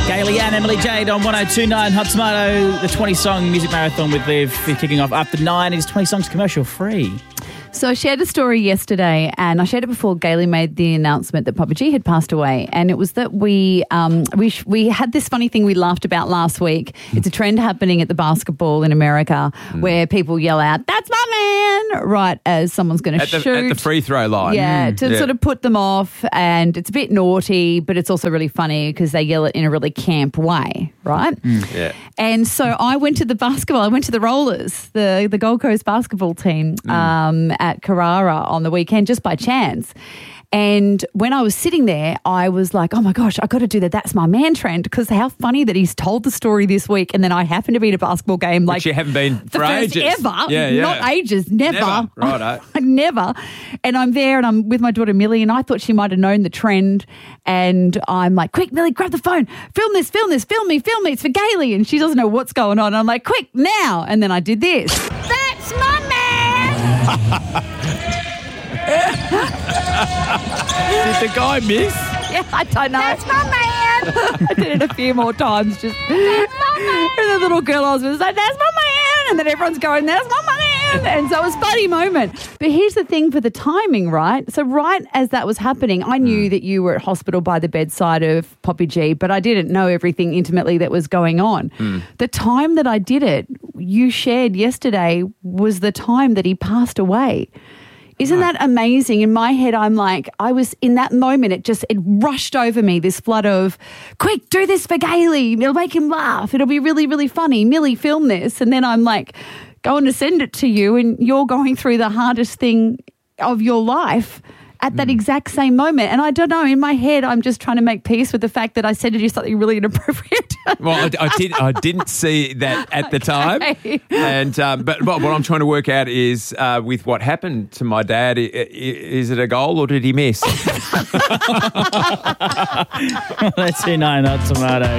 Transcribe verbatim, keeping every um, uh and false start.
Gailey and Emily Jade on one oh two point nine Hot Tomato, the twenty-song music marathon with Liv kicking off after nine. It's twenty songs commercial free. So I shared a story yesterday, and I shared it before Gailey made the announcement that Papa G had passed away. And it was that we um, we we had this funny thing we laughed about last week. It's a trend happening at the basketball in America mm. where people yell out, "That's my man!" right as someone's going to shoot. At the free throw line. Yeah, mm. to yeah. sort of put them off. And it's a bit naughty, but it's also really funny because they yell it in a really camp way, right? Mm. Yeah. And so I went to the basketball. I went to the Rollers, the, the Gold Coast basketball team. Mm. Um, at Carrara on the weekend just by chance. And when I was sitting there, I was like, oh my gosh, I got to do that. That's my man trend, because how funny that he's told the story this week and then I happen to be at a basketball game like Which you haven't been the for first ages. ever. Yeah, yeah. Not ages, never. Never, righto. Never. And I'm there and I'm with my daughter Millie, and I thought she might have known the trend, and I'm like, quick, Millie, grab the phone, film this, film this, film me, film me, it's for Gailey. And she doesn't know what's going on. I'm like, quick, now. And then I did this. That's my man. Did the guy miss? Yeah, I don't know. That's my man. I did it a few more times. Just That's my man. And the little girl I was with was like, that's my man. And then everyone's going, that's my man. And so it was a funny moment. But here's the thing for the timing, right? So right as that was happening, I knew mm. that you were at hospital by the bedside of Poppy G, but I didn't know everything intimately that was going on. Mm. The time that I did it, you shared yesterday, was the time that he passed away. Isn't that amazing? In my head, I'm like, I was in that moment, it just, it rushed over me, this flood of, quick, do this for Gailey. It'll make him laugh. It'll be really, really funny. Millie, film this. And then I'm like, going to send it to you, and you're going through the hardest thing of your life at that mm. exact same moment. And I don't know, in my head, I'm just trying to make peace with the fact that I said to you something really inappropriate. Well, I, I, did, I didn't see that at the time. Okay. And um, but, but what I'm trying to work out is uh, with what happened to my dad, i- i- is it a goal or did he miss? Let's see nine Hot Tomato.